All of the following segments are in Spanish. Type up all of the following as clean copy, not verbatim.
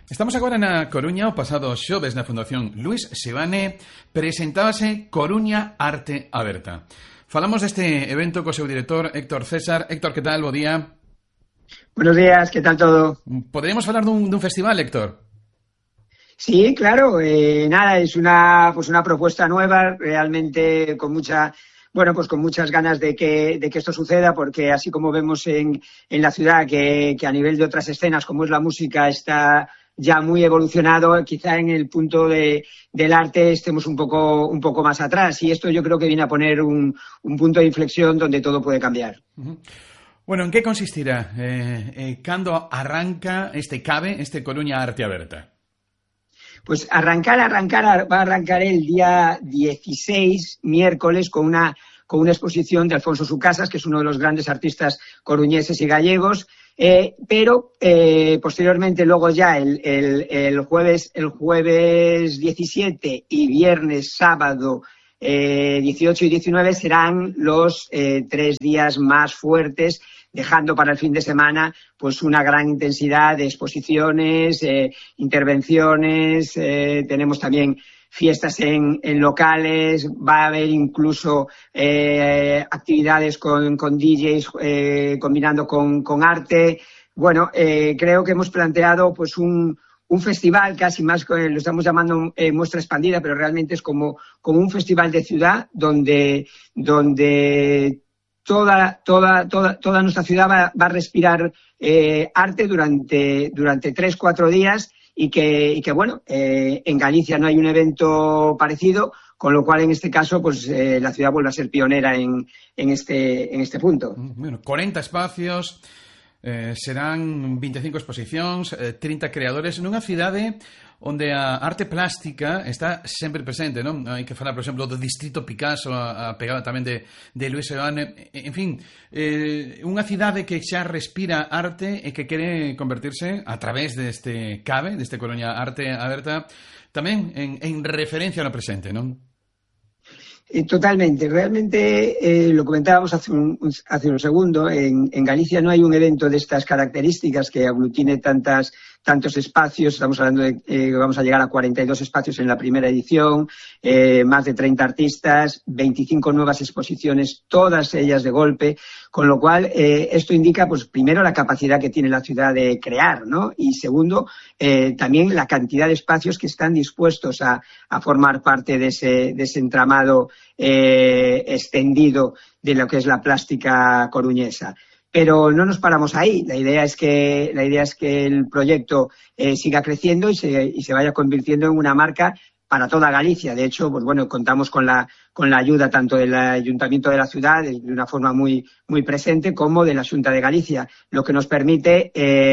Estamos agora na Coruña. O pasado xoves na Fundación Luís Seoane presentábase Coruña Arte Aberta. Falamos deste evento co seu director Héctor César. Héctor, que tal? Bo día. Buenos días, ¿qué tal todo? Poderíamos falar dun festival, Héctor? Sí, claro, nada, es una propuesta nueva, realmente con muchas ganas de que esto suceda, porque así como vemos en la ciudad que a nivel de otras escenas, como es la música, está ya muy evolucionado, quizá en el punto del arte estemos un poco más atrás, y esto yo creo que viene a poner un punto de inflexión donde todo puede cambiar. Uh-huh. Bueno, en que consistirá? Cando arranca este Coruña Arte Aberta? Pues va a arrancar el día 16, miércoles, con una exposición de Alfonso Sucasas, que es uno de los grandes artistas coruñeses y gallegos, pero posteriormente luego ya el jueves 17 y viernes, sábado 18 y 19 serán los 3 días más fuertes, dejando para el fin de semana pues una gran intensidad de exposiciones, intervenciones, tenemos también fiestas en locales, va a haber incluso actividades con DJs combinando con arte. Bueno, creo que hemos planteado pues un festival, casi más, lo estamos llamando muestra expandida, pero realmente es como un festival de ciudad donde toda nuestra ciudad va a respirar arte durante 3-4 días, y que bueno, en Galicia no hay un evento parecido, con lo cual en este caso pues la ciudad vuelve a ser pionera en este punto. Bueno, 40 espacios, serán 25 exposicións, 30 creadores nunha cidade onde a arte plástica está sempre presente, non? Hai que falar, por exemplo, do Distrito Picasso, a pegada tamén de Luís Seoane. En fin, unha cidade que xa respira arte e que quere convertirse, a través deste CABE, deste Coruña Arte Aberta, tamén en referencia no presente, non? Totalmente. Realmente, lo comentábamos hace un segundo, en Galicia no hay un evento de estas características que aglutine tantos espacios. Estamos hablando de que vamos a llegar a 42 espacios en la primera edición, más de 30 artistas, 25 nuevas exposiciones, todas ellas de golpe, con lo cual esto indica, pues primero, la capacidad que tiene la ciudad de crear, ¿no? Y segundo, también la cantidad de espacios que están dispuestos a formar parte de ese entramado extendido de lo que es la plástica coruñesa. Pero no nos paramos ahí. La idea es que el proyecto siga creciendo y se vaya convirtiendo en una marca para toda Galicia. De hecho, pues bueno, contamos con la ayuda tanto del Ayuntamiento de la ciudad, de una forma muy, muy presente, como de la Xunta de Galicia, lo que nos permite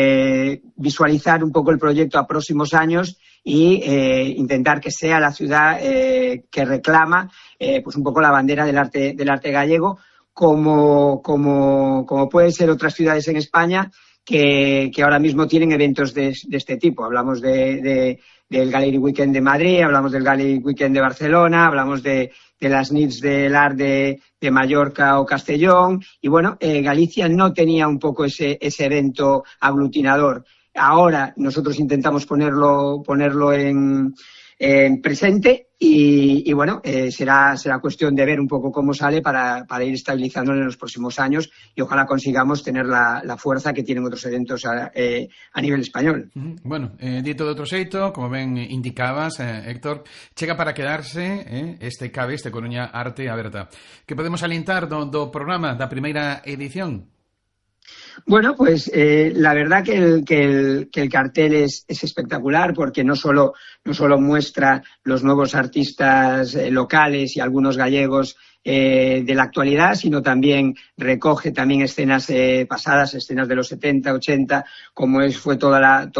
visualizar un poco el proyecto a próximos años y intentar que sea la ciudad que reclama pues un poco la bandera del arte gallego, como pueden ser otras ciudades en España que ahora mismo tienen eventos de este tipo. Hablamos del Gallery Weekend de Madrid, hablamos del Gallery Weekend de Barcelona, hablamos de las NITs del Art de Mallorca o Castellón, y bueno, Galicia no tenía un poco ese evento aglutinador. Ahora nosotros intentamos ponerlo en presente, y bueno, será cuestión de ver un poco cómo sale para ir estabilizándolo en los próximos años, y ojalá consigamos tener la fuerza que tienen otros eventos a nivel español. Bueno, dito de outro xeito, como ben indicabas, Héctor, chega para quedarse este CABE, este Coruña Arte Aberta. Que podemos alientar do programa da primeira edición? Bueno, pues la verdad que el cartel es espectacular, porque no solo muestra los nuevos artistas locales y algunos gallegos de la actualidad, sino también recoge también escenas pasadas, escenas de los 70, 80, como fue toda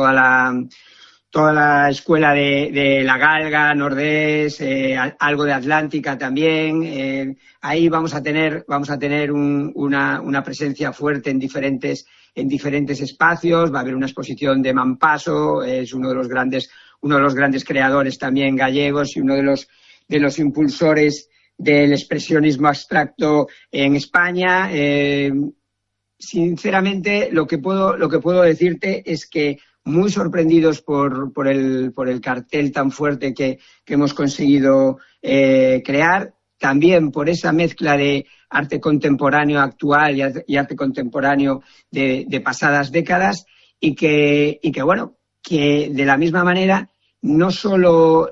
la escuela de La Galga, Nordés, algo de Atlántica también. Ahí vamos a tener una presencia fuerte en diferentes espacios. Va a haber una exposición de Mampaso, es uno de los grandes creadores también gallegos y uno de los impulsores del expresionismo abstracto en España. Sinceramente, lo que puedo decirte es que muy sorprendidos por el cartel tan fuerte que hemos conseguido crear, también por esa mezcla de arte contemporáneo actual y arte contemporáneo de pasadas décadas, y que bueno, que de la misma manera no solo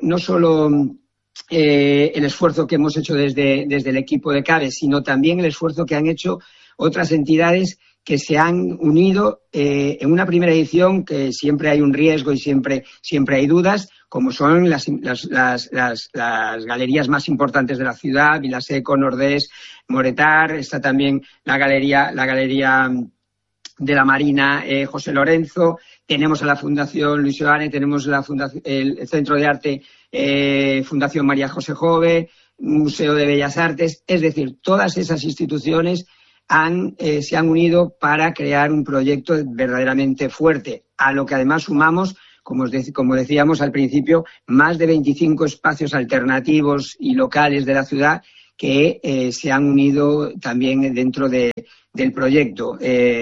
el esfuerzo que hemos hecho desde el equipo de CABE, sino también el esfuerzo que han hecho otras entidades que se han unido en una primera edición, que siempre hay un riesgo y siempre hay dudas, como son las galerías más importantes de la ciudad: Vilaseco, Nordés, Moretar. Está también la galería de la Marina José Lorenzo. Tenemos a la Fundación Luis Joane, tenemos el Centro de Arte Fundación María José Jove, Museo de Bellas Artes. Es decir, todas esas instituciones se han unido para crear un proyecto verdaderamente fuerte, a lo que además sumamos, como decíamos al principio, más de 25 espacios alternativos y locales de la ciudad que se han unido también dentro del proyecto.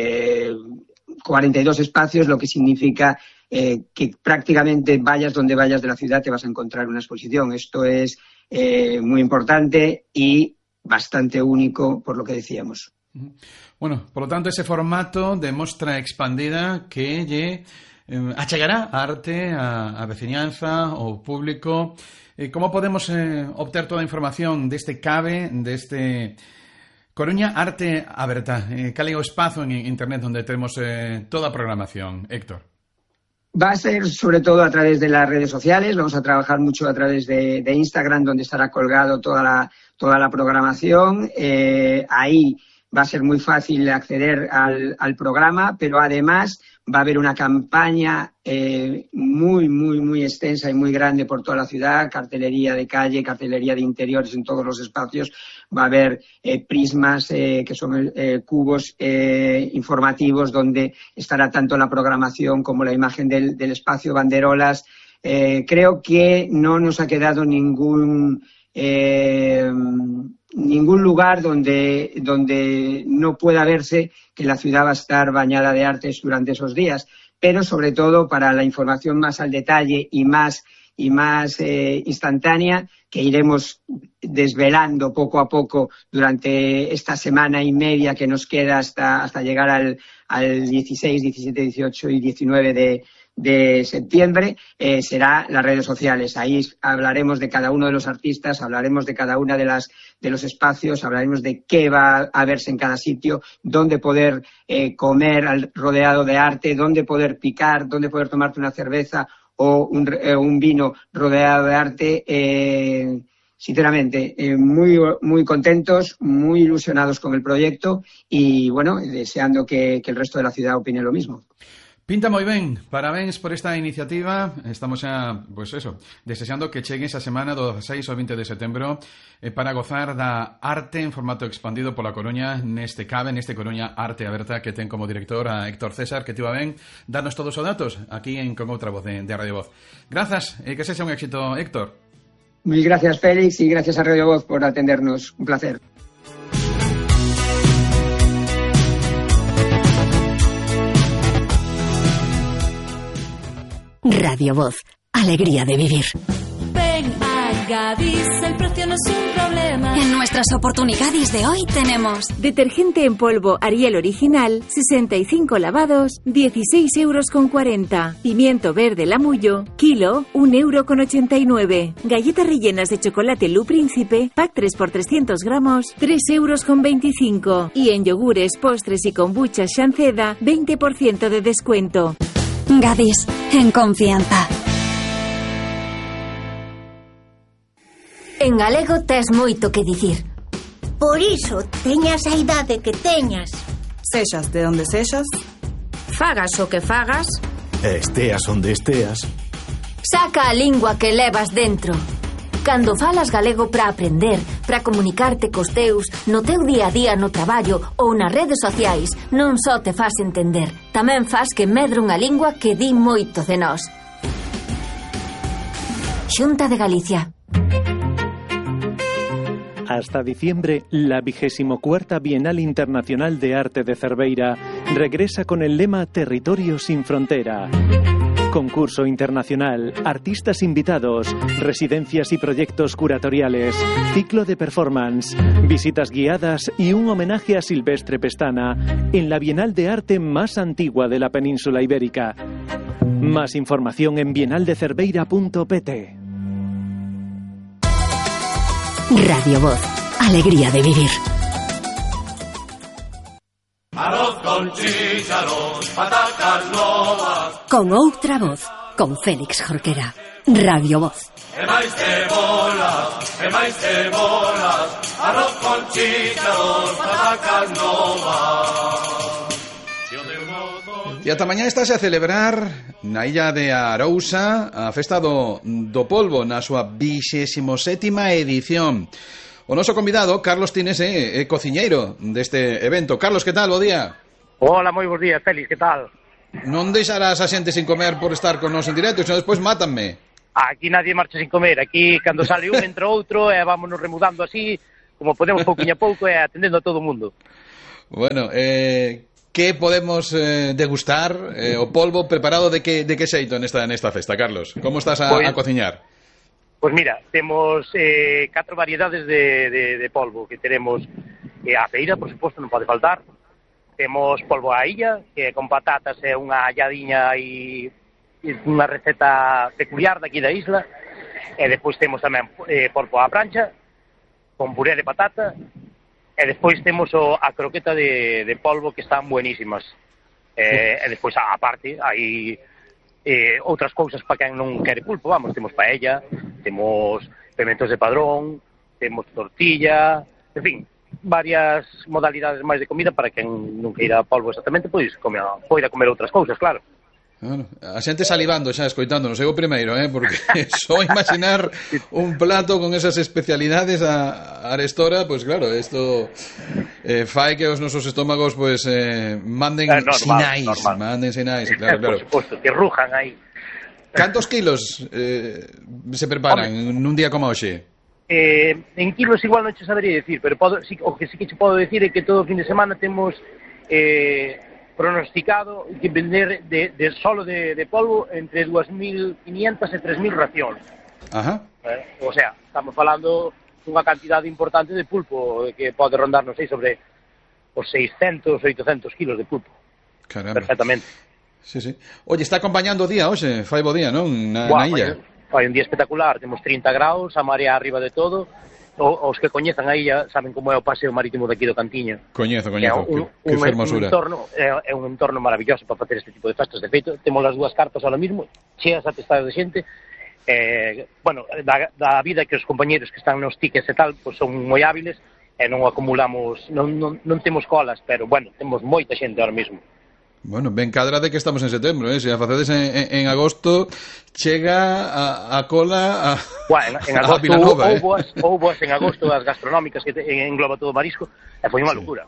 42 espacios, lo que significa que prácticamente vayas donde vayas de la ciudad te vas a encontrar una exposición. Esto es muy importante y bastante único, por lo que decíamos. Bueno, por lo tanto, ese formato de mostra expandida que achegará arte a veciñanza ou público. Como podemos obter toda a información deste CABE, deste Coruña Arte Aberta? Cal é o espazo en internet onde temos toda a programación, Héctor? Va a ser sobre todo a través de las redes sociales. Vamos a trabajar mucho a través de Instagram, donde estará colgado toda la programación. Ahí va a ser muy fácil acceder al programa, pero además va a haber una campaña muy extensa y muy grande por toda la ciudad: cartelería de calle, cartelería de interiores en todos los espacios. Va a haber prismas que son cubos informativos, donde estará tanto la programación como la imagen del espacio, banderolas. Creo que no nos ha quedado ningún lugar donde no pueda verse que la ciudad va a estar bañada de artes durante esos días, pero sobre todo para la información más al detalle y más instantánea, que iremos desvelando poco a poco durante esta semana y media que nos queda hasta llegar al 16, 17, 18 y 19 de septiembre, será las redes sociales. Ahí hablaremos de cada uno de los artistas, hablaremos de cada una de los espacios, hablaremos de qué va a verse en cada sitio, dónde poder comer rodeado de arte, dónde poder picar, dónde poder tomarte una cerveza o un vino rodeado de arte. Sinceramente, muy contentos, muy ilusionados con el proyecto y, bueno, deseando que el resto de la ciudad opine lo mismo. Pinta moi ben, parabéns por esta iniciativa. Estamos xa, desexando que chegue esa semana do 16 ao 20 de setembro para gozar da arte en formato expandido pola Coruña neste CABE, neste Coruña Arte Aberta, que ten como director a Héctor César, que tivo ben darnos todos os datos aquí con outra voz de Radio Voz. Grazas e que sexa un éxito, Héctor. Mil gracias, Félix, y gracias a Radio Voz por atendernos. Un placer. Radio Voz, alegría de vivir. Ven a Gadis, el precio no es un problema. En nuestras oportunidades de hoy tenemos detergente en polvo Ariel Original, 65 lavados, 16,40 €. Pimiento verde Lamullo, kilo, 1,89 €. Galletas rellenas de chocolate Lu Príncipe, pack 3 por 300 gramos, 3,25 €. Y en yogures, postres y kombucha Shanceda, 20% de descuento. Gadis, en confianza. En galego tes moito que dicir. Por iso, teñas a idade que teñas. Sexas de onde sexas, Fagas o que fagas, esteas onde esteas. saca a lingua que levas dentro. Cando falas galego para aprender, para comunicarte cos teus, no teu día a día no traballo ou nas redes sociais, non só te fas entender, tamén fas que medre unha lingua que di moito de nós. Xunta de Galicia. Hasta diciembre, la 24ª Bienal Internacional de Arte de Cerveira regresa con el lema Territorio sin frontera. Concurso internacional, artistas invitados, residencias y proyectos curatoriales, ciclo de performance, visitas guiadas y un homenaje a Silvestre Pestana en la Bienal de Arte más antigua de la península ibérica. Más información en bienaldecerbera.pt. Radio Voz, alegría de vivir. Arroz con chícharos, patacas novas. Con outra voz, con Félix Jorquera. Radio Voz. E máis cebolas, arroz con chícharos, patacas novas. E ata mañá estáse a celebrar na illa de Arousa a festa do polvo na súa 27ª edición. O noso convidado, Carlos Tines, é cociñeiro deste evento. Carlos, que tal? Bo día. Hola, moi bons días, Félix, que tal? Non deixarás a xente sin comer por estar con nos en directo, senón despois mátanme. Aquí nadie marcha sin comer. Aquí, cando sale un, entra outro, e vámonos remudando así, como podemos pouquinho a pouco, e atendendo a todo o mundo. Bueno, que podemos degustar o polvo preparado de que xeito nesta festa, Carlos? Como estás a cociñar? Pois mira, temos 4 variedades de polvo, que teremos a feira, por suposto, non pode faltar. Temos polvo a illa, que con patatas é unha alladiña e unha receta peculiar daqui da isla. E despois temos tamén polvo á prancha, con puré de patata. E despois temos a croqueta de polvo, que están buenísimas. E despois, a parte, hai outras cousas para quen non quere pulpo, vamos, temos paella, temos pimentos de padrón, temos tortilla, en fin, varias modalidades máis de comida para quen non queira polvo exactamente, pois poida comer outras cousas, claro. Bueno, a xente salivando xa, escoitándonos, eu primeiro, porque só imaginar un plato con esas especialidades a arestora, pois claro, isto fai que os nosos estómagos pois manden sinais, claro. Por suposto, que rujan aí. Cantos kilos se preparan nun día como hoxe? En kilos igual non che sabería decir, pero o que sí que che podo decir é que todo o fin de semana temos pronosticado que vender solo de polvo entre 2.500 e 3.000 racións. Ajá. O sea, estamos falando dunha cantidade importante de pulpo que pode rondar, non sei, sobre os 600, 800 kilos de pulpo. Caramba. Perfectamente. Sí. Oye, está acompañando o día hoxe, fai bo día, non? Na illa. Fai un día espectacular, temos 30 graus, a marea arriba de todo. Os que coñezan a illa saben como é o paseo marítimo daqui do Cantiño. Coñezo, que fermosura. É un entorno maravilloso para facer este tipo de festas. De feito, temos as dúas cartas ahora mismo, cheas atestadas de xente. Bueno, da vida que os compañeros que están nos tickets e tal, pois son moi hábiles e non acumulamos, non temos colas, pero bueno, temos moita xente ahora mismo. Bueno, ben cadra de que estamos en setembro, se a facedes en agosto chega a cola en agosto, Vilanova, houbo en agosto as gastronómicas que engloba todo o marisco, e foi unha locura.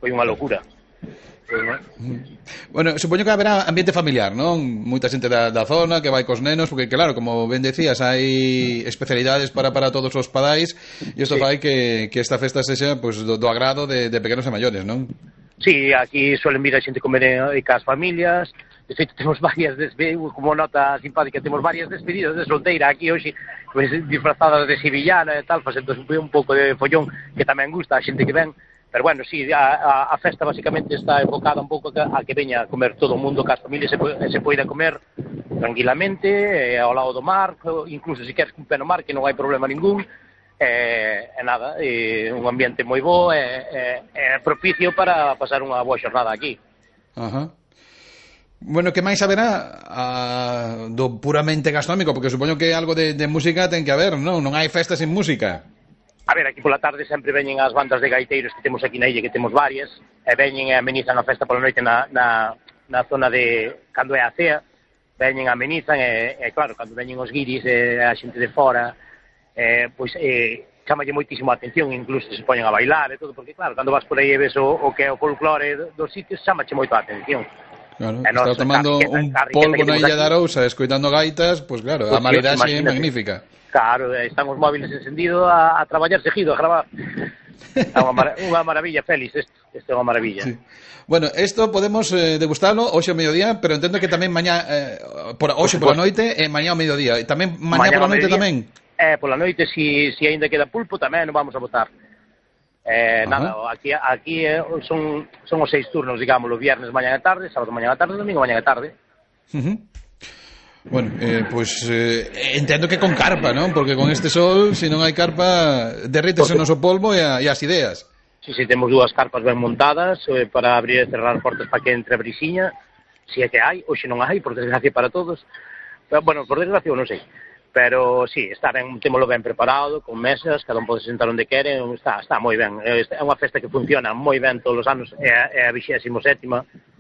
Bueno, supoño que haberá ambiente familiar, non? Moita xente da zona que vai cos nenos, porque claro, como ben decías, hai especialidades para todos os padais, e isto fai que esta festa sexa pues, do agrado de pequenos e maiores, non? Sí, aquí suelen vir a xente comer cas familias. De feito, temos varias como nota simpática, temos varias despedidas de solteira aquí hoxe, pues, disfrazadas de sevillana e tal, facendo un pouco de follón que tamén gusta a xente que ven. Pero bueno, sí, a festa basicamente está enfocada un pouco a que veña a comer todo o mundo cas familias e se poida comer tranquilamente ao lado do mar, incluso se queres un pé no mar, que non hai problema ningún. Nada, un ambiente moi bo e propicio para pasar unha boa xornada aquí. Ajá. Bueno, que máis haberá do puramente gastronómico? Porque supoño que algo de música ten que haber, non? Non hai festa sin música. A ver, aquí pola tarde sempre veñen as bandas de gaiteiros que temos aquí na illa, que temos varias, e veñen e amenizan a festa pola noite na zona de cando é a cea, veñen, amenizan e claro, cando veñen os guiris e a xente de fora, pois chamalle moitísimo a atención, incluso se poñen a bailar e todo, porque claro, cando vas por aí e ves o que é o folclore dos sitios, chamache moito a atención. Claro, está tomando un polvo na Illa de Arousa, escoitando gaitas, pues claro, a maridaxe é magnífica. Claro, están os móviles encendidos a traballar seguido, a gravar. É unha maravilla, Félix, isto é unha maravilla. Sí. Bueno, isto podemos degustalo hoxe ao mediodía, pero entendo que tamén mañá, hoxe pola noite e mañá ao mediodía. E tamén mañá pola noite tamén? Pola noite, se aínda queda pulpo, tamén non vamos a botar. Nada, aquí son os 6 turnos, digamos, os viernes mañá e tarde, sábado mañá e tarde, domingo mañá e tarde. Bueno, pues entendo que con carpa, ¿no? Porque con este sol, se non hai carpa, derrítese o noso polvo e as ideas. Sí, temos 2 carpas ben montadas para abrir e cerrar portas para que entre a brisiña, se é que hai, hoxe non hai, por desgracia para todos. Pero, bueno, por desgracia non sei. Pero sí, témolo ben preparado, con mesas, cada un pode sentar onde quere, está moi ben. É unha festa que funciona moi ben todos os anos, é a 27ª,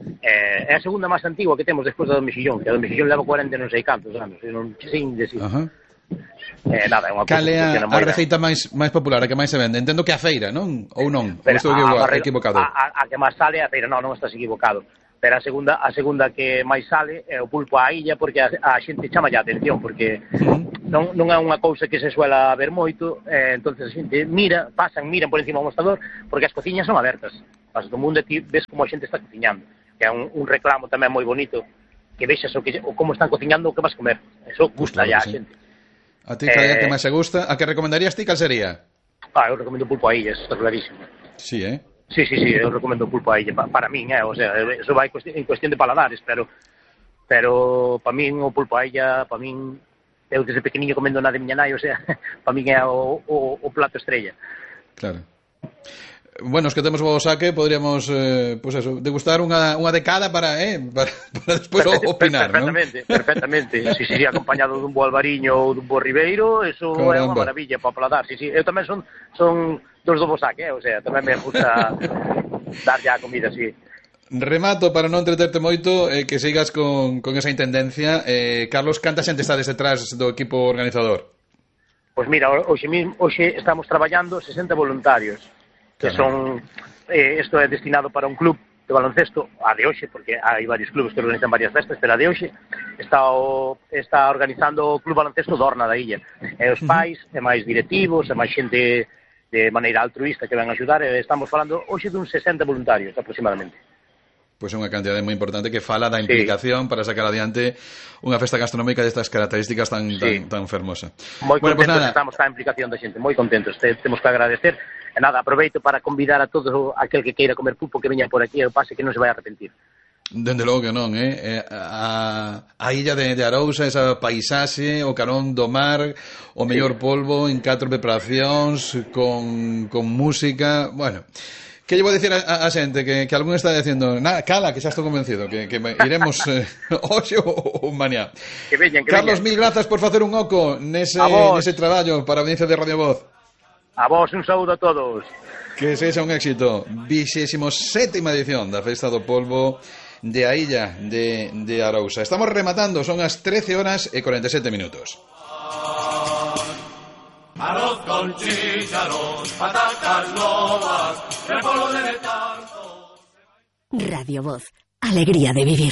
é a segunda máis antigua que temos despois da do Mexillón, que a do Mexillón leva 40 non sei cantos anos, non sei decir. Nada, é unha cal é a receita máis popular, a que máis se vende? Entendo que a feira, non? Ou non? Ou estou equivocado? A que máis sale é a feira, non estás equivocado. Pero a segunda que máis sale é o pulpo á illa, porque a xente chama a atención, porque non é unha cousa que se suela ver moito, entonces a xente miran por encima do mostrador, porque as cociñas son abertas. Pasa todo o mundo e ti ves como a xente está cociñando, que é un reclamo tamén moi bonito, que vexas como están cociñando o que vas comer. Eso gusta ya a xente. A ti cal é a que máis se gusta? A que recomendarías ti cal sería? Eu recomendo pulpo á illa, eso está clarísimo. Sí, Sí, eu recomendo o pulpo a illa, para min, o sea, eso vai en cuestión de paladares, pero para min o pulpo a illa, para min, eu desde pequeniño comendo na de miña nai, o sea, para min é o plato estrella. Claro. Bueno, os que temos o saque, podríamos, degustar unha de cada para despois opinar, non? Perfectamente. Si acompañado dun bo albariño ou dun bo ribeiro, eso é unha maravilla para o paladar. Sí, eu tamén son dos do bo saque, o sea, tamén me gusta dar ya a comida así. Remato, para non entreterte moito, que sigas con esa intendencia. Carlos, canta xente está detrás do equipo organizador? Pois mira, hoxe estamos traballando 60 voluntarios, que son, isto é destinado para un club de baloncesto, a de hoxe, porque hai varios clubes que organizan varias festas, pero a de hoxe está organizando o Club Baloncesto Dorna da Illa. E os pais, e máis directivos, e máis xente de maneira altruista que van a axudar, e estamos falando hoxe dun 60 voluntarios aproximadamente. Pois é unha cantidade moi importante que fala da implicación para sacar adiante unha festa gastronómica destas características tan fermosa. Moi contentos estamos ca implicación da xente, moi contentos, temos que agradecer. E nada, aproveito para convidar a todo aquel que queira comer pulpo que veña por aquí e o pase, que non se vai a arrepentir. Dende logo que non, a illa de Arousa, esa paisaxe, o carón do mar, o mellor polvo en 4 preparacións, con música, bueno. Que lle vou dicir a xente que algún está dicindo, cala, que xa estou convencido, que iremos hoxe ou mañá. Que veñan. Carlos, mil grazas por facer un oco nese traballo para a audiencia de Radio Voz. A vos, un saúdo a todos. Que sexa un éxito. 27ª edición da Festa do Polvo de a illa de Arousa. Estamos rematando, son as 13:47. Arroz con chícharos, patacas novas, repolvo de tanto. Radio Voz, alegría de vivir.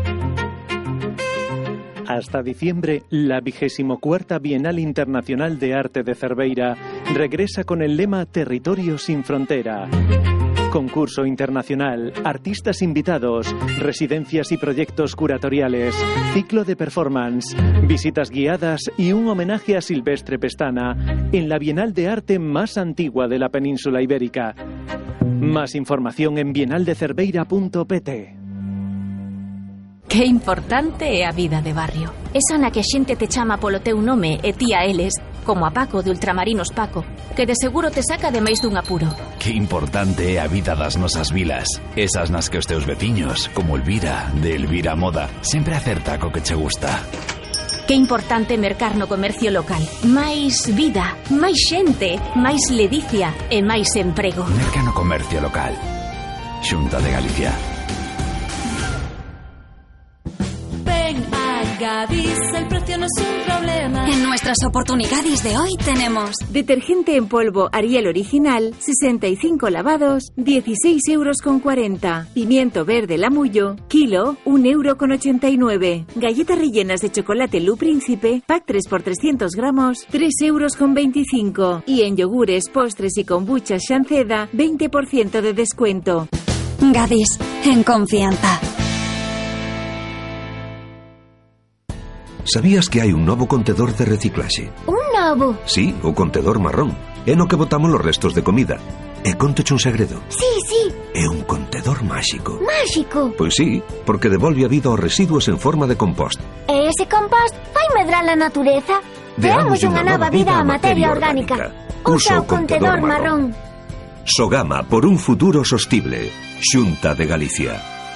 Hasta diciembre, la 24ª Bienal Internacional de Arte de Cerveira regresa con el lema Territorio sin frontera. Concurso internacional, artistas invitados, residencias y proyectos curatoriales, ciclo de performance, visitas guiadas y un homenaje a Silvestre Pestana en la Bienal de Arte más antigua de la península ibérica. Más información en bienaldecerveira.pt. Que importante é a vida de barrio. Esa na que a xente te chama polo teu nome e ti a eles, como a Paco de Ultramarinos Paco, que de seguro te saca de máis dun apuro. Que importante é a vida das nosas vilas. Esas nas que os teus veciños, como Elvira, de Elvira Moda, sempre acerta co que che gusta. Que importante mercar no comercio local. Máis vida, máis xente, máis ledicia e máis emprego. Merca no comercio local. Xunta de Galicia. Gadis, el precio no es un problema. En nuestras oportunidades de hoy tenemos detergente en polvo Ariel original, 65 lavados, 16,40 €. Pimiento verde Lamullo, kilo, 1,89 €. Galletas rellenas de chocolate Lu Príncipe, pack 3 por 300 gramos, 3,25 €. Y en yogures, postres y kombucha Shanceda, 20% de descuento. Gadis, en confianza. Sabías que hai un novo contedor de reciclaxe? Un novo? Sí, o contedor marrón. É no que botamos os restos de comida. E contoche un segredo. Sí. É un contedor máxico. Máxico? Pois sí, porque devolve a vida aos residuos en forma de compost. E ese compost vai medrar a natureza? Deamos unha nova vida á materia orgánica. Usa o contedor marrón. Sogama por un futuro sostible. Xunta de Galicia.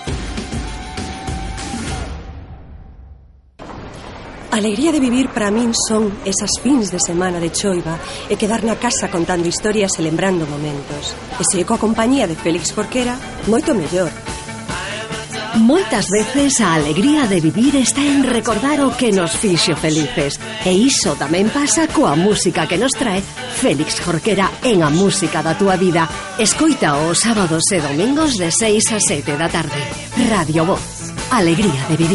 A alegría de vivir para min son esas fins de semana de choiva e quedar na casa contando historias e lembrando momentos. E se coa compañía de Félix Jorquera, moito mellor. Moitas veces a alegría de vivir está en recordar o que nos fixo felices. E iso tamén pasa coa música que nos trae Félix Jorquera en A Música da Túa Vida. Escoita os sábados e domingos de 6 a 7 da tarde. Radio Voz. Alegría de vivir.